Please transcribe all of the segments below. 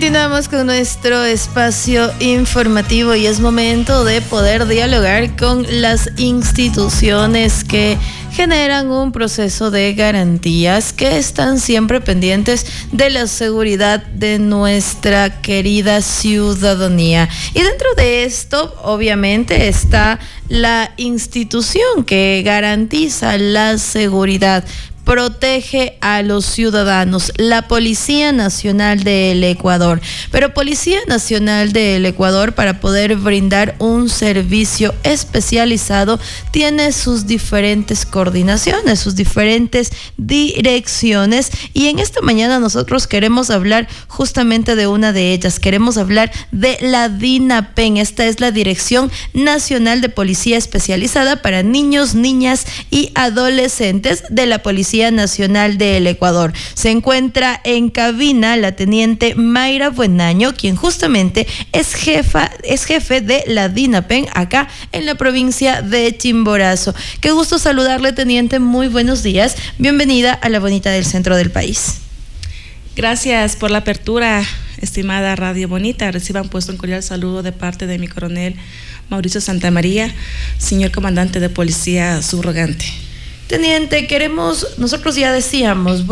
Continuamos con nuestro espacio informativo y es momento de poder dialogar con las instituciones que generan un proceso de garantías, que están siempre pendientes de la seguridad de nuestra querida ciudadanía. Y dentro de esto, obviamente, está la institución que garantiza la seguridad, protege a los ciudadanos, la Policía Nacional del Ecuador. Pero Policía Nacional del Ecuador, para poder brindar un servicio especializado, tiene sus diferentes coordinaciones, sus diferentes direcciones, y en esta mañana nosotros queremos hablar justamente de una de ellas. Queremos hablar de la DINAPEN. Esta es la Dirección Nacional de Policía Especializada para Niños, Niñas y Adolescentes de la Policía Nacional del Ecuador. Se encuentra en cabina la teniente Mayra Buenaño, quien justamente es jefe de la DINAPEN acá en la provincia de Chimborazo. Qué gusto saludarle, teniente. Muy buenos días. Bienvenida a la bonita del centro del país. Gracias por la apertura, estimada Radio Bonita. Reciban pues un cordial saludo de parte de mi coronel Mauricio Santamaría, señor comandante de policía subrogante. Teniente, nosotros ya decíamos,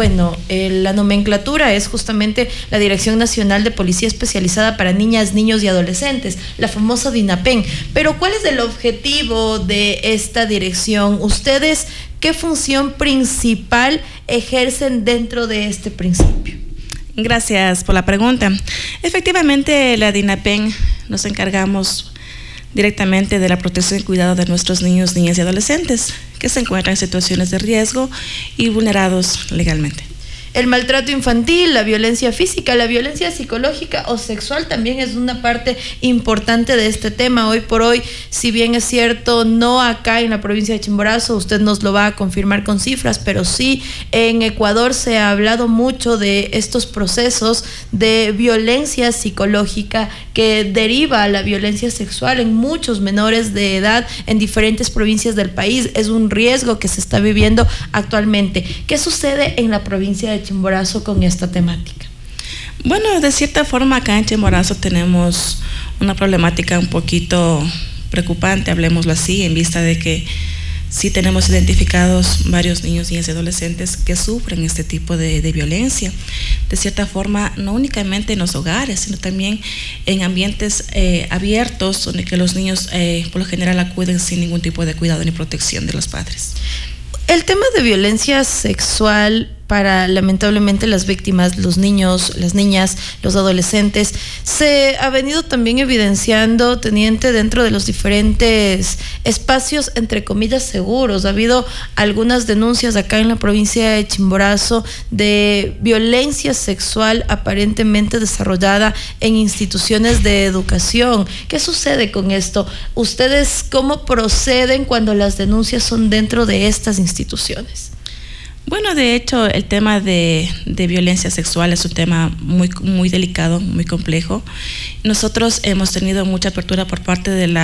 la nomenclatura es justamente la Dirección Nacional de Policía Especializada para Niñas, Niños y Adolescentes, la famosa DINAPEN. Pero ¿cuál es el objetivo de esta dirección? ¿Ustedes qué función principal ejercen dentro de este principio? Gracias por la pregunta. Efectivamente, la DINAPEN nos encargamos directamente de la protección y cuidado de nuestros niños, niñas y adolescentes que se encuentran en situaciones de riesgo y vulnerados legalmente. El maltrato infantil, la violencia física, la violencia psicológica o sexual también es una parte importante de este tema. Hoy por hoy, si bien es cierto, no acá en la provincia de Chimborazo, usted nos lo va a confirmar con cifras, pero sí en Ecuador se ha hablado mucho de estos procesos de violencia psicológica que deriva a la violencia sexual en muchos menores de edad en diferentes provincias del país. Es un riesgo que se está viviendo actualmente. ¿Qué sucede en la provincia de Chimborazo con esta temática? Bueno, de cierta forma acá en Chimborazo tenemos una problemática un poquito preocupante, hablemoslo así, en vista de que sí tenemos identificados varios niños, niñas y adolescentes que sufren este tipo de violencia. De cierta forma, no únicamente en los hogares, sino también en ambientes abiertos, donde que los niños por lo general acuden sin ningún tipo de cuidado ni protección de los padres. El tema de violencia sexual para lamentablemente las víctimas, los niños, las niñas, los adolescentes, se ha venido también evidenciando, teniente, dentro de los diferentes espacios, entre comillas, seguros. Ha habido algunas denuncias acá en la provincia de Chimborazo de violencia sexual aparentemente desarrollada en instituciones de educación. ¿Qué sucede con esto? ¿Ustedes cómo proceden cuando las denuncias son dentro de estas instituciones? Bueno, de hecho, el tema de violencia sexual es un tema muy delicado, muy complejo. Nosotros hemos tenido mucha apertura por parte de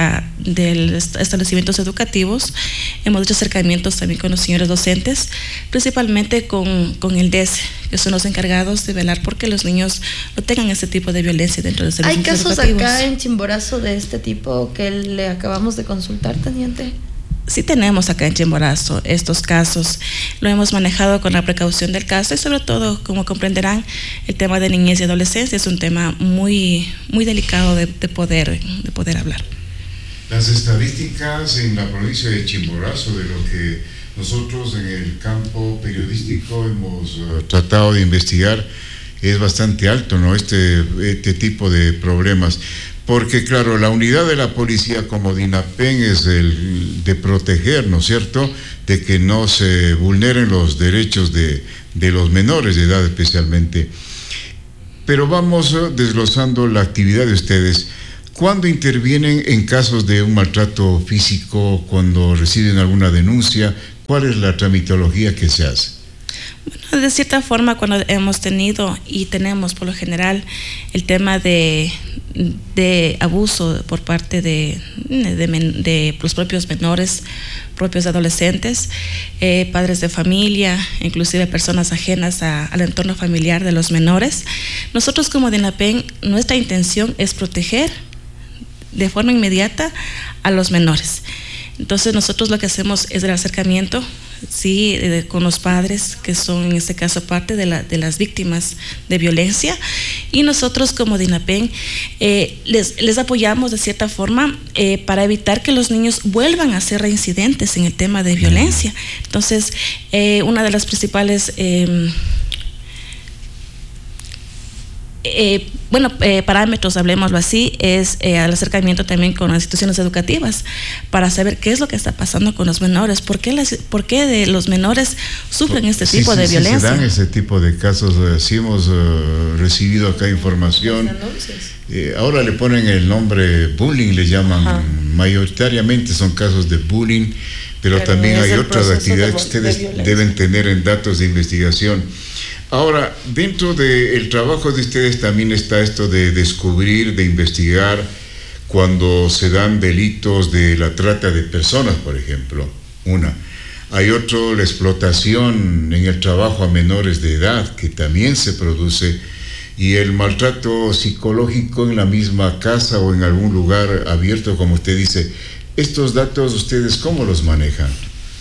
los establecimientos educativos. Hemos hecho acercamientos también con los señores docentes, principalmente con el DES, que son los encargados de velar porque los niños no tengan este tipo de violencia dentro de los establecimientos educativos. ¿Hay casos acá en Chimborazo de este tipo que le acabamos de consultar, teniente? Sí tenemos acá en Chimborazo estos casos, lo hemos manejado con la precaución del caso y sobre todo, como comprenderán, el tema de niñez y adolescencia es un tema muy delicado de poder hablar. Las estadísticas en la provincia de Chimborazo, de lo que nosotros en el campo periodístico hemos tratado de investigar, es bastante alto, ¿no? Este tipo de problemas. Porque claro, la unidad de la policía como DINAPEN es el de proteger, ¿no es cierto?, de que no se vulneren los derechos de los menores de edad especialmente. Pero vamos desglosando la actividad de ustedes. ¿Cuándo intervienen en casos de un maltrato físico, cuando reciben alguna denuncia? ¿Cuál es la tramitología que se hace? Bueno, de cierta forma, cuando hemos tenido y tenemos por lo general el tema de abuso por parte de los propios menores, propios adolescentes, padres de familia, inclusive personas ajenas al entorno familiar de los menores, nosotros como DINAPEN, nuestra intención es proteger de forma inmediata a los menores. Entonces nosotros lo que hacemos es el acercamiento, sí, con los padres que son en este caso parte de las víctimas de violencia, y nosotros como DINAPEN les apoyamos de cierta forma para evitar que los niños vuelvan a ser reincidentes en el tema de violencia. Entonces una de las principales parámetros, hablemoslo así, es el acercamiento también con las instituciones educativas para saber qué es lo que está pasando con los menores, por qué de los menores sufren este tipo de violencia. Se dan ese tipo de casos, sí hemos recibido acá información. Ahora le ponen el nombre bullying, le llaman, mayoritariamente son casos de bullying, pero también hay otras actividades que ustedes deben tener en datos de investigación. Ahora, dentro del trabajo de ustedes también está esto de descubrir, de investigar cuando se dan delitos de la trata de personas, por ejemplo. Hay otro, la explotación en el trabajo a menores de edad, que también se produce, y el maltrato psicológico en la misma casa o en algún lugar abierto, como usted dice. ¿Estos datos ustedes cómo los manejan?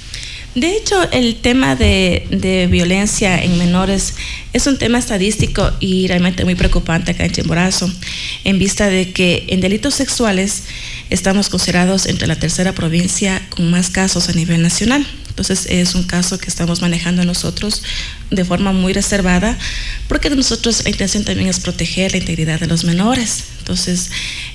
De hecho, el tema de violencia en menores es un tema estadístico y realmente muy preocupante acá en Chimborazo, en vista de que en delitos sexuales estamos considerados entre la tercera provincia con más casos a nivel nacional. Entonces es un caso que estamos manejando nosotros de forma muy reservada, porque nosotros la intención también es proteger la integridad de los menores. Entonces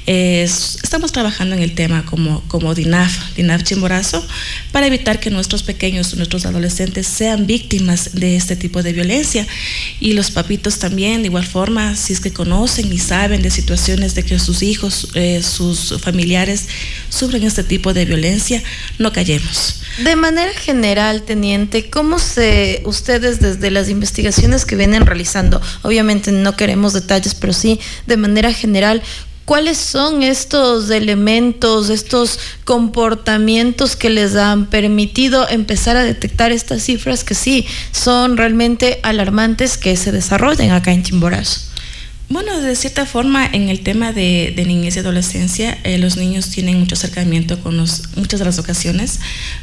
estamos trabajando en el tema como DINAF Chimborazo, para evitar que nuestros pequeños, nuestros adolescentes sean víctimas de este tipo de violencia, y los papitos también de igual forma, si es que conocen y saben de situaciones de que sus hijos, sus familiares sufren este tipo de violencia, no callemos. De manera general, teniente, ¿cómo ustedes desde las investigaciones que vienen realizando, obviamente no queremos detalles, pero sí de manera general, cuáles son estos elementos, estos comportamientos que les han permitido empezar a detectar estas cifras que sí son realmente alarmantes que se desarrollan acá en Chimborazo? Bueno, de cierta forma, en el tema de niñez y adolescencia, los niños tienen mucho acercamiento muchas de las ocasiones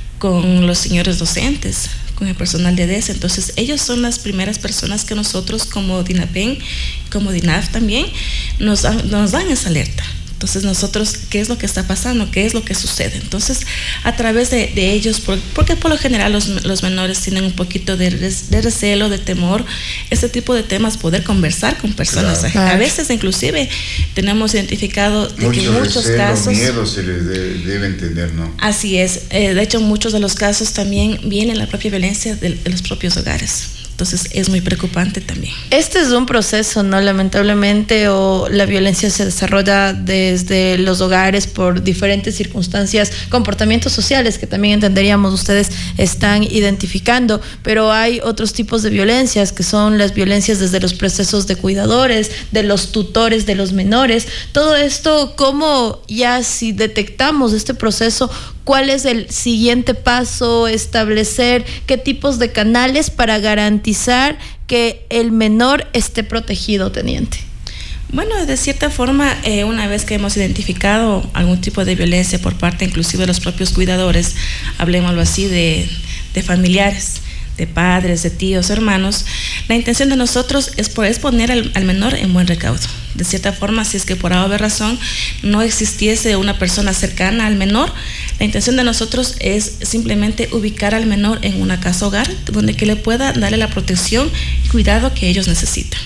con los señores docentes, con el personal de EDES. Entonces ellos son las primeras personas que nosotros como DINAPEN, como DINAF también, nos dan esa alerta. Entonces nosotros, ¿qué es lo que está pasando? ¿Qué es lo que sucede? Entonces a través de ellos, porque por lo general los menores tienen un poquito de recelo, de temor, este tipo de temas, poder conversar con personas. Claro. A veces inclusive tenemos identificado de que en muchos casos miedo se les deben tener, ¿no? Así es. De hecho, muchos de los casos también viene la propia violencia de los propios hogares. Entonces es muy preocupante también. Este es un proceso, ¿no? Lamentablemente, o la violencia se desarrolla desde los hogares por diferentes circunstancias, comportamientos sociales que también entenderíamos ustedes están identificando, pero hay otros tipos de violencias que son las violencias desde los procesos de cuidadores, de los tutores de los menores. Todo esto, ¿cómo ya si detectamos este proceso, cuál es el siguiente paso, establecer qué tipos de canales para garantizar que el menor esté protegido, teniente? Bueno, de cierta forma, una vez que hemos identificado algún tipo de violencia por parte inclusive de los propios cuidadores, hablemoslo así, de familiares, de padres, de tíos, hermanos, la intención de nosotros es poner al menor en buen recaudo. De cierta forma, si es que por alguna razón no existiese una persona cercana al menor, la intención de nosotros es simplemente ubicar al menor en una casa hogar donde que le pueda darle la protección y cuidado que ellos necesitan.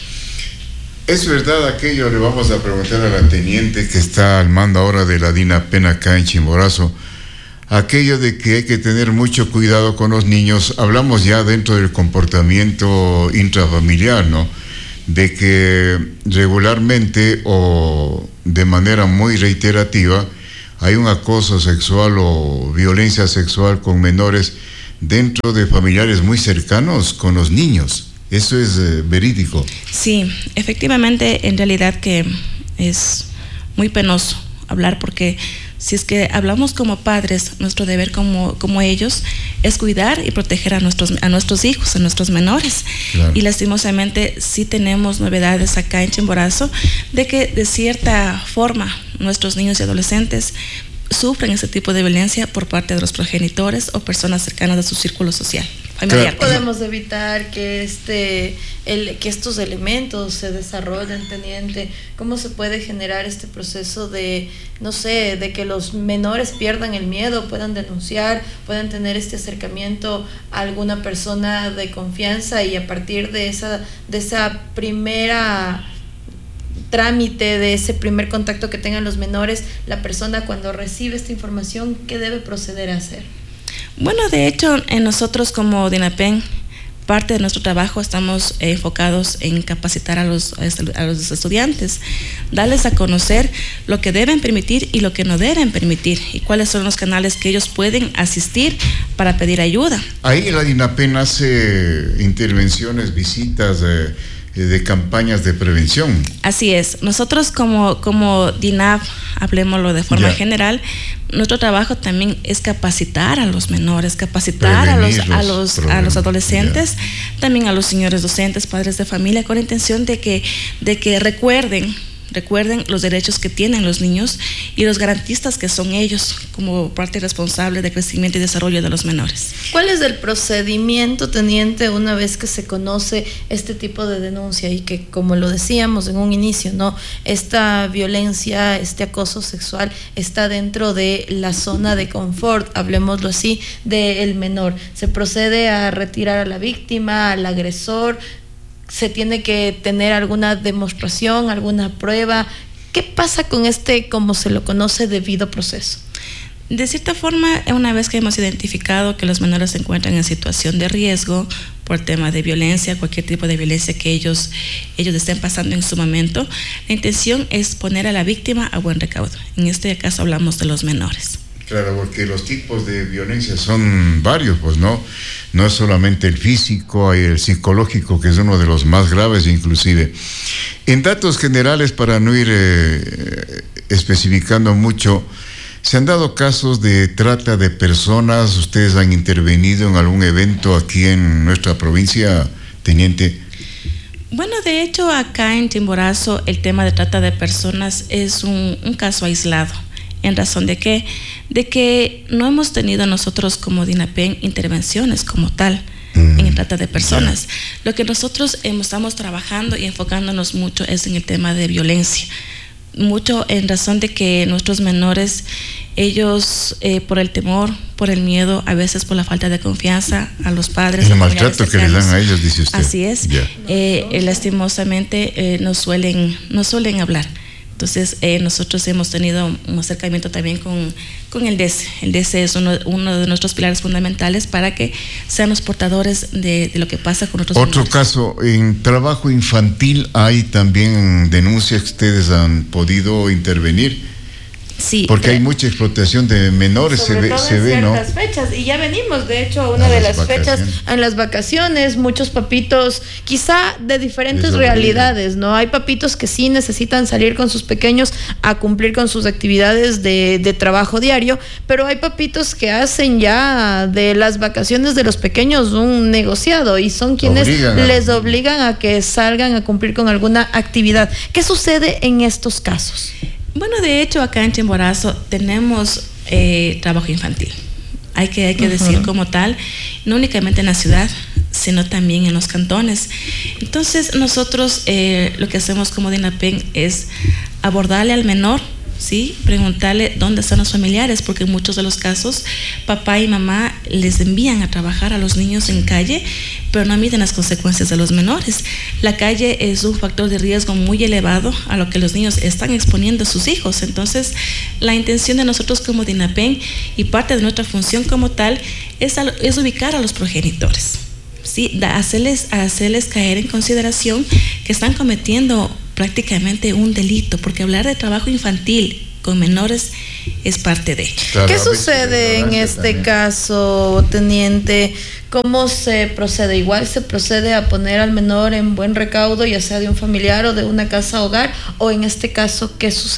¿Es verdad aquello? Le vamos a preguntar a la teniente que está al mando ahora de la DINAPEN acá en Chimborazo. Aquello de que hay que tener mucho cuidado con los niños, hablamos ya dentro del comportamiento intrafamiliar, ¿no? De que regularmente o de manera muy reiterativa hay un acoso sexual o violencia sexual con menores dentro de familiares muy cercanos con los niños. ¿Eso es verídico? Sí, efectivamente, en realidad que es muy penoso hablar, porque si es que hablamos como padres, nuestro deber como ellos es cuidar y proteger a nuestros hijos, a nuestros menores. Claro. Y lastimosamente sí tenemos novedades acá en Chimborazo de que de cierta forma nuestros niños y adolescentes sufren ese tipo de violencia por parte de los progenitores o personas cercanas a su círculo social familiar. ¿Cómo podemos evitar que estos elementos se desarrollen, teniente? ¿Cómo se puede generar este proceso de, no sé, de que los menores pierdan el miedo, puedan denunciar, puedan tener este acercamiento a alguna persona de confianza y a partir de esa primera trámite, de ese primer contacto que tengan los menores, la persona cuando recibe esta información, ¿qué debe proceder a hacer? Bueno, de hecho, nosotros como DINAPEN, parte de nuestro trabajo estamos enfocados en capacitar a los estudiantes, darles a conocer lo que deben permitir y lo que no deben permitir y cuáles son los canales que ellos pueden asistir para pedir ayuda. Ahí la DINAPEN hace intervenciones, visitas de campañas de prevención. Así es. Nosotros como DINAP, hablemoslo de forma general, nuestro trabajo también es capacitar a los menores, capacitar a los adolescentes, también a los señores docentes, padres de familia, con la intención de que recuerden los derechos que tienen los niños y los garantistas que son ellos como parte responsable de crecimiento y desarrollo de los menores. ¿Cuál es el procedimiento, teniente, una vez que se conoce este tipo de denuncia y que, como lo decíamos en un inicio, ¿no?, esta violencia, este acoso sexual está dentro de la zona de confort, hablemoslo así, del menor? ¿Se procede a retirar a la víctima, al agresor? ¿Se tiene que tener alguna demostración, alguna prueba? ¿Qué pasa con como se lo conoce, debido proceso? De cierta forma, una vez que hemos identificado que los menores se encuentran en situación de riesgo por tema de violencia, cualquier tipo de violencia que ellos estén pasando en su momento, la intención es poner a la víctima a buen recaudo. En este caso hablamos de los menores. Claro, porque los tipos de violencia son varios, pues no es solamente el físico, hay el psicológico, que es uno de los más graves inclusive. En datos generales, para no ir especificando mucho, ¿se han dado casos de trata de personas? ¿Ustedes han intervenido en algún evento aquí en nuestra provincia, teniente? Bueno, de hecho, acá en Chimborazo el tema de trata de personas es un caso aislado. ¿En razón de qué? De que no hemos tenido nosotros como DINAPEN intervenciones como tal en el trata de personas. Lo que nosotros estamos trabajando y enfocándonos mucho es en el tema de violencia. Mucho en razón de que nuestros menores, ellos por el temor, por el miedo, a veces por la falta de confianza a los padres. El maltrato que les dan a ellos, dice usted. Así es. Lastimosamente no suelen hablar. Entonces nosotros hemos tenido un acercamiento también con el DECE. El DECE es uno de nuestros pilares fundamentales para que sean los portadores de lo que pasa con otros menores. Otro caso, en trabajo infantil hay también denuncias que ustedes han podido intervenir. Sí, porque hay mucha explotación de menores, se ve, ¿no? En ciertas fechas, y ya venimos, de hecho, a una de las fechas, en las vacaciones, muchos papitos, quizá de diferentes realidades, ¿no? Hay papitos que sí necesitan salir con sus pequeños a cumplir con sus actividades de trabajo diario, pero hay papitos que hacen ya de las vacaciones de los pequeños un negociado y son quienes les obligan a que salgan a cumplir con alguna actividad. ¿Qué sucede en estos casos? Bueno, de hecho, acá en Chimborazo tenemos trabajo infantil. Hay que decir como tal, no únicamente en la ciudad, sino también en los cantones. Entonces, nosotros lo que hacemos como DINAPEN es abordarle al menor, ¿sí? Preguntarle dónde están los familiares, porque en muchos de los casos papá y mamá les envían a trabajar a los niños en calle, pero no miden las consecuencias de los menores. La calle es un factor de riesgo muy elevado a lo que los niños están exponiendo a sus hijos. Entonces, la intención de nosotros como DINAPEN y parte de nuestra función como tal es ubicar a los progenitores, ¿sí? Hacerles caer en consideración que están cometiendo prácticamente un delito, porque hablar de trabajo infantil con menores es parte de. Claro, ¿qué sucede en este caso, teniente? ¿Cómo se procede? ¿Igual se procede a poner al menor en buen recaudo, ya sea de un familiar o de una casa hogar? ¿O en este caso qué sucede?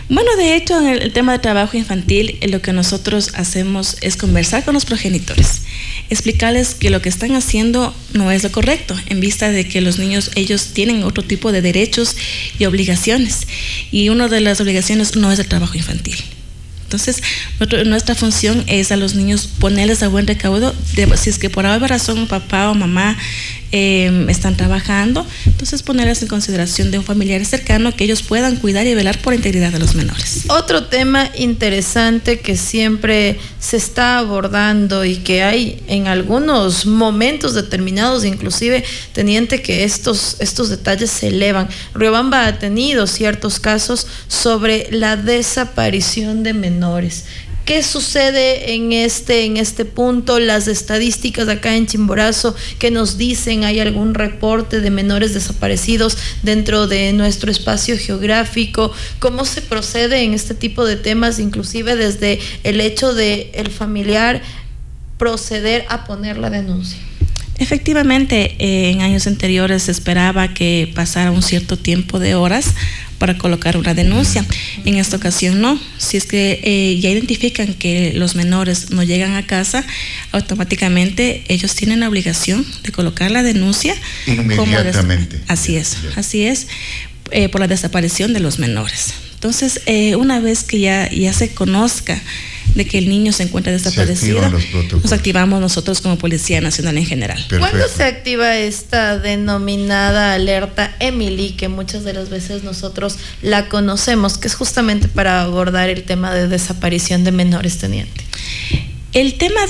Bueno, de hecho, en el tema de trabajo infantil, lo que nosotros hacemos es conversar con los progenitores, explicarles que lo que están haciendo no es lo correcto, en vista de que los niños, ellos tienen otro tipo de derechos y obligaciones, y una de las obligaciones no es el trabajo infantil. Entonces, nuestra función es a los niños ponerles a buen recaudo, si es que por alguna razón papá o mamá están trabajando, entonces ponerles en consideración de un familiar cercano que ellos puedan cuidar y velar por la integridad de los menores. Otro tema interesante que siempre se está abordando y que hay en algunos momentos determinados, inclusive, teniente, que estos detalles se elevan. Riobamba ha tenido ciertos casos sobre la desaparición de menores. ¿Qué sucede en este punto? Las estadísticas acá en Chimborazo que nos dicen, ¿hay algún reporte de menores desaparecidos dentro de nuestro espacio geográfico? ¿Cómo se procede en este tipo de temas, inclusive desde el hecho de el familiar proceder a poner la denuncia? Efectivamente, en años anteriores se esperaba que pasara un cierto tiempo de horas para colocar una denuncia. En esta ocasión no. Si es que ya identifican que los menores no llegan a casa, automáticamente ellos tienen la obligación de colocar la denuncia. Inmediatamente. Así es, por la desaparición de los menores. Entonces, una vez que ya se conozca de que el niño se encuentra desaparecido, nos activamos nosotros como Policía Nacional en general. Perfecto. ¿Cuándo se activa esta denominada alerta Emily, que muchas de las veces nosotros la conocemos, que es justamente para abordar el tema de desaparición de menores, teniente? El tema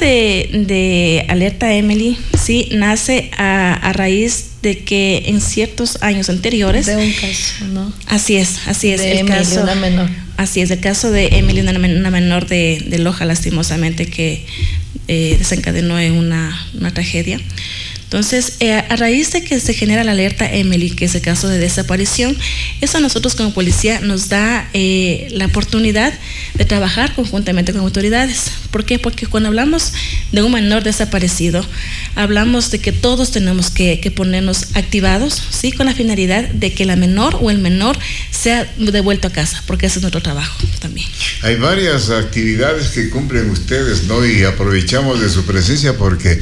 de alerta Emily, sí, nace a raíz de que en ciertos años anteriores... De un caso, ¿no? Así es. De Emily, una menor. Así es, el caso de Emily, una menor de Loja, lastimosamente, que desencadenó en una tragedia. Entonces, a raíz de que se genera la alerta Emily, que es el caso de desaparición, eso a nosotros como policía nos da la oportunidad de trabajar conjuntamente con autoridades. ¿Por qué? Porque cuando hablamos de un menor desaparecido, hablamos de que todos tenemos que ponernos activados, ¿sí? Con la finalidad de que la menor o el menor sea devuelto a casa, porque ese es nuestro trabajo también. Hay varias actividades que cumplen ustedes, ¿no? Y aprovechamos de su presencia porque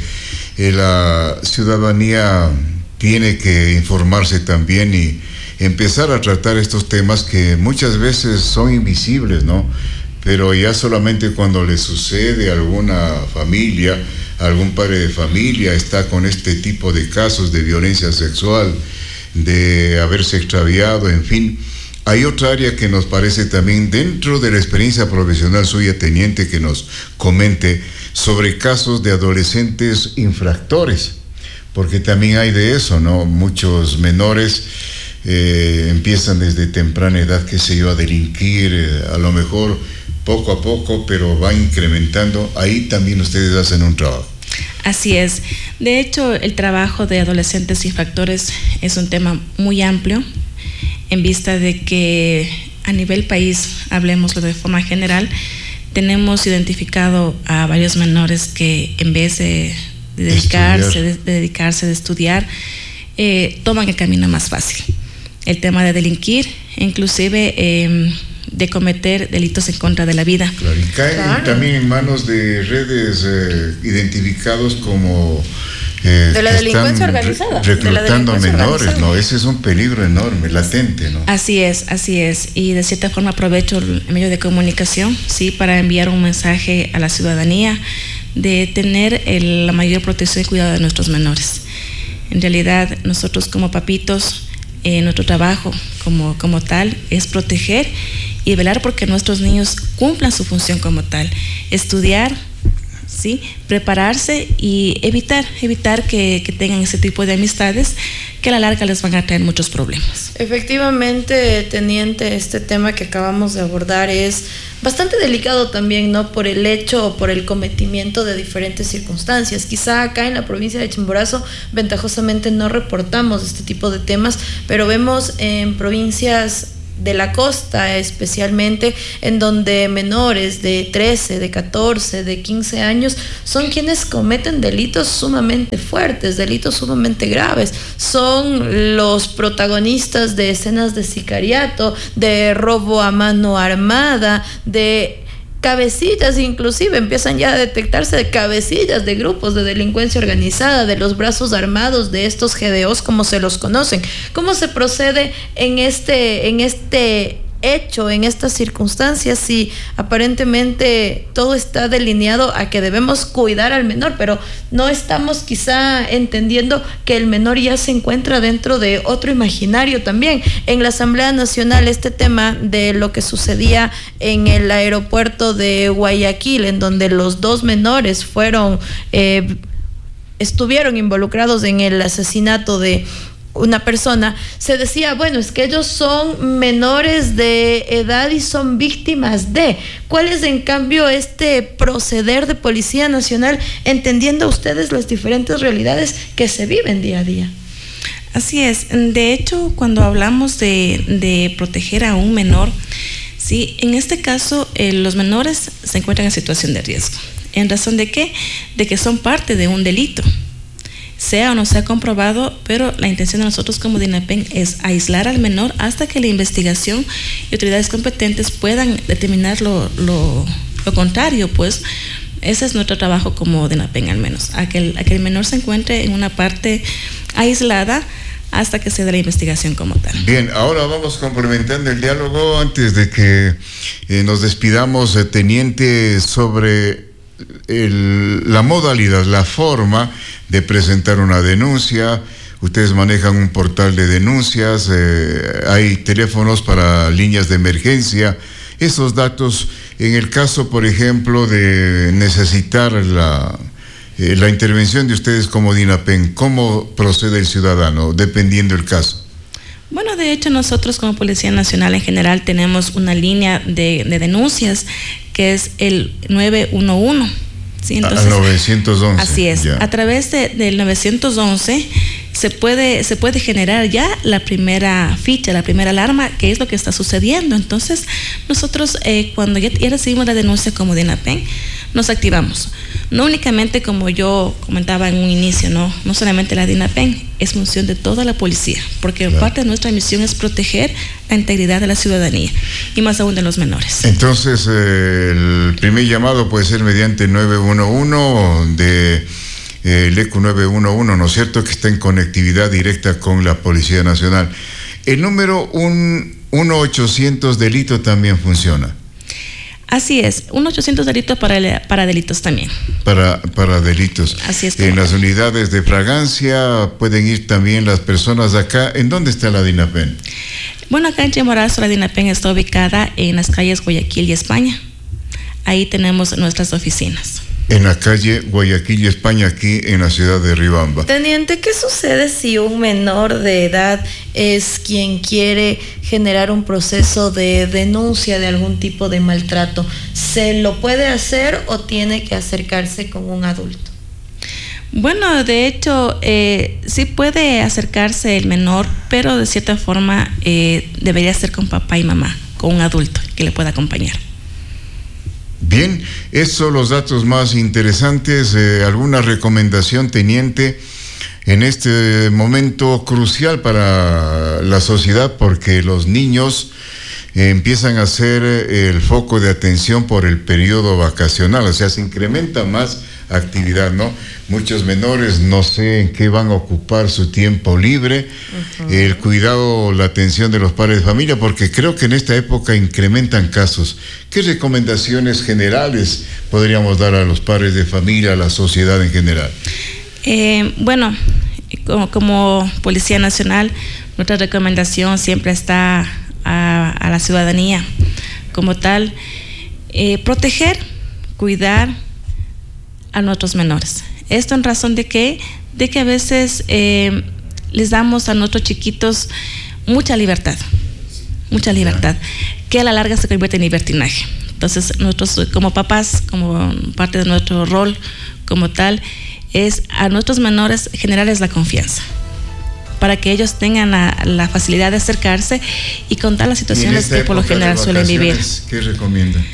la ciudadanía tiene que informarse también y empezar a tratar estos temas que muchas veces son invisibles, ¿no? Pero ya solamente cuando le sucede a alguna familia, algún padre de familia está con este tipo de casos de violencia sexual, de haberse extraviado, en fin. Hay otra área que nos parece también dentro de la experiencia profesional suya, teniente, que nos comente sobre casos de adolescentes infractores, porque también hay de eso, ¿no? Muchos menores empiezan desde temprana edad, qué sé yo, a delinquir, a lo mejor poco a poco, pero va incrementando. Ahí también ustedes hacen un trabajo. Así es. De hecho, el trabajo de adolescentes infractores es un tema muy amplio, en vista de que a nivel país, hablemoslo de forma general, tenemos identificado a varios menores que en vez de dedicarse, de estudiar, toman el camino más fácil. El tema de delinquir, inclusive de cometer delitos en contra de la vida. Claro, y caen también en manos de redes identificados como... de la delincuencia organizada. Reclutando menores, ¿no? Ese es un peligro enorme, latente, ¿no? Así es. Y de cierta forma aprovecho el medio de comunicación, sí, para enviar un mensaje a la ciudadanía de tener la mayor protección y cuidado de nuestros menores. En realidad, nosotros como papitos, nuestro trabajo como tal es proteger y velar porque nuestros niños cumplan su función como tal. Estudiar, ¿sí? Prepararse y evitar que tengan ese tipo de amistades que a la larga les van a traer muchos problemas. Efectivamente, teniente, este tema que acabamos de abordar es bastante delicado también, ¿no? Por el hecho o por el cometimiento de diferentes circunstancias. Quizá acá en la provincia de Chimborazo ventajosamente no reportamos este tipo de temas, pero vemos en provincias de la costa, especialmente en donde menores de 13, de 14, de 15 años son quienes cometen delitos sumamente fuertes, delitos sumamente graves. Son los protagonistas de escenas de sicariato, de robo a mano armada, de cabecillas, inclusive empiezan ya a detectarse de cabecillas de grupos de delincuencia organizada, de los brazos armados de estos GDOs, como se los conocen. ¿Cómo se procede en este hecho, en estas circunstancias, si aparentemente todo está delineado a que debemos cuidar al menor, pero no estamos quizá entendiendo que el menor ya se encuentra dentro de otro imaginario también? En la Asamblea Nacional, este tema de lo que sucedía en el aeropuerto de Guayaquil, en donde los 2 menores estuvieron involucrados en el asesinato de una persona, se decía, bueno, es que ellos son menores de edad y son víctimas de. ¿Cuál es en cambio este proceder de Policía Nacional, entendiendo ustedes las diferentes realidades que se viven día a día? Así es. De hecho, cuando hablamos de proteger a un menor, sí, en este caso los menores se encuentran en situación de riesgo. ¿En razón de qué? De que son parte de un delito, sea o no sea comprobado, pero la intención de nosotros como DINAPEN es aislar al menor hasta que la investigación y autoridades competentes puedan determinar lo contrario, pues ese es nuestro trabajo como DINAPEN, al menos, a que el menor se encuentre en una parte aislada hasta que se dé la investigación como tal. Bien, ahora vamos complementando el diálogo antes de que nos despidamos, teniente, sobre la modalidad, la forma de presentar una denuncia. Ustedes manejan un portal de denuncias, hay teléfonos para líneas de emergencia. Esos datos, en el caso, por ejemplo, de necesitar la intervención de ustedes como DINAPEN, ¿cómo procede el ciudadano, dependiendo del caso? Bueno, de hecho, nosotros como Policía Nacional en general tenemos una línea de denuncias que es el 911. ¿sí? Entonces, 911. Así es. Ya. A través del 911 se puede generar ya la primera ficha, la primera alarma, que es lo que está sucediendo. Entonces, nosotros cuando ya recibimos la denuncia como DINAPEN, nos activamos. No únicamente, como yo comentaba en un inicio, no solamente la DINAPEN, es función de toda la policía, porque parte de nuestra misión es proteger la integridad de la ciudadanía, y más aún de los menores. Entonces, el primer llamado puede ser mediante 911 de el ECU 911, ¿no es cierto?, que está en conectividad directa con la Policía Nacional. El número 1-800 delito también funciona. Así es, 1-800 delitos para delitos también. Para delitos. Así es. En las unidades de fragancia pueden ir también las personas de acá. ¿En dónde está la DINAPEN? Bueno, acá en Chimborazo la DINAPEN está ubicada en las calles Guayaquil y España. Ahí tenemos nuestras oficinas. En la calle Guayaquil y España, aquí en la ciudad de Riobamba. Teniente, ¿qué sucede si un menor de edad es quien quiere generar un proceso de denuncia de algún tipo de maltrato? ¿Se lo puede hacer o tiene que acercarse con un adulto? Bueno, de hecho, sí puede acercarse el menor, pero de cierta forma debería ser con papá y mamá, con un adulto que le pueda acompañar. Bien, esos son los datos más interesantes. ¿Alguna recomendación, teniente, en este momento crucial para la sociedad? Porque los niños empiezan a ser el foco de atención por el periodo vacacional, o sea, se incrementa más actividad, ¿no? Muchos menores no sé en qué van a ocupar su tiempo libre, el cuidado, la atención de los padres de familia, porque creo que en esta época incrementan casos. ¿Qué recomendaciones generales podríamos dar a los padres de familia, a la sociedad en general? Bueno, como Policía Nacional, nuestra recomendación siempre está a la ciudadanía como tal, proteger, cuidar a nuestros menores. Esto en razón de que a veces les damos a nuestros chiquitos mucha libertad, que a la larga se convierte en libertinaje. Entonces, nosotros como papás, como parte de nuestro rol como tal, es a nuestros menores generarles la confianza. para que ellos tengan la facilidad de acercarse y contar las situaciones que por lo general suelen vivir. ¿Qué recomiendan?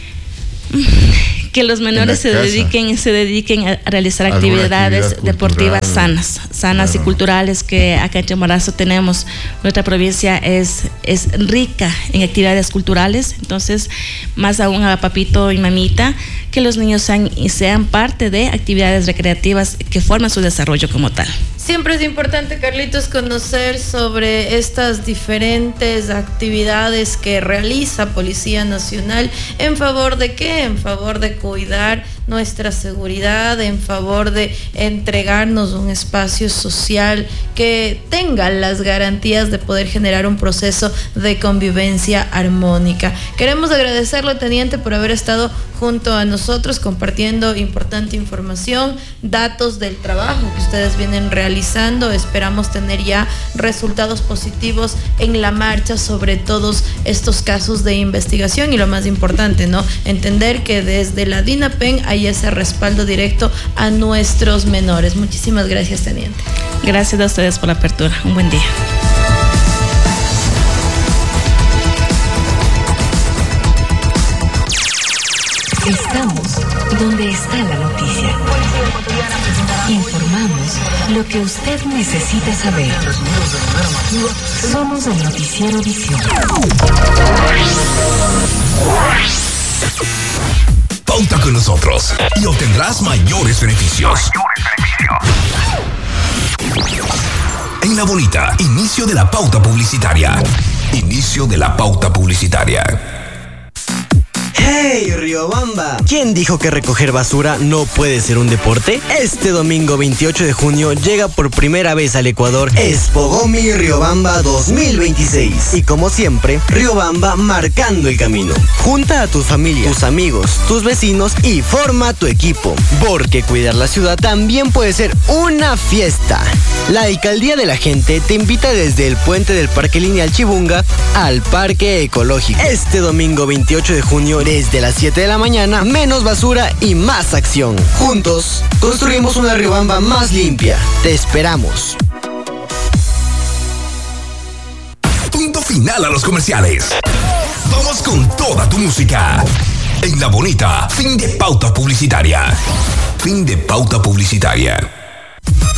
Que los menores se dediquen a realizar actividades deportivas sanas y culturales, que acá en Chimborazo tenemos. Nuestra provincia es rica en actividades culturales, entonces más aún a papito y mamita, que los niños sean parte de actividades recreativas que forman su desarrollo como tal. Siempre es importante, Carlitos, conocer sobre estas diferentes actividades que realiza Policía Nacional. ¿En favor de qué? En favor de cuidar nuestra seguridad, en favor de entregarnos un espacio social que tenga las garantías de poder generar un proceso de convivencia armónica. Queremos agradecerle, teniente, por haber estado junto a nosotros compartiendo importante información, datos del trabajo que ustedes vienen realizando. Esperamos tener ya resultados positivos en la marcha sobre todos estos casos de investigación y lo más importante, ¿no? Entender que desde la DINAPEN hay ese respaldo directo a nuestros menores. Muchísimas gracias, teniente. Gracias a ustedes por la apertura. Un buen día. Estamos donde está la noticia. Informamos lo que usted necesita saber. Somos el Noticiero Visión. Pauta con nosotros y obtendrás mayores beneficios. En La Bonita, inicio de la pauta publicitaria. Inicio de la pauta publicitaria. ¡Hey, Riobamba! ¿Quién dijo que recoger basura no puede ser un deporte? Este domingo 28 de junio llega por primera vez al Ecuador Expogomi Riobamba 2026. Y como siempre, Riobamba marcando el camino. Junta a tus familias, tus amigos, tus vecinos y forma tu equipo. Porque cuidar la ciudad también puede ser una fiesta. La Alcaldía de la Gente te invita desde el puente del Parque Lineal Chibunga al Parque Ecológico. Este domingo 28 de junio desde las 7 de la mañana, menos basura y más acción. Juntos, construimos una Riobamba más limpia. Te esperamos. Punto final a los comerciales. Vamos con toda tu música. En La Bonita, fin de pauta publicitaria. Fin de pauta publicitaria.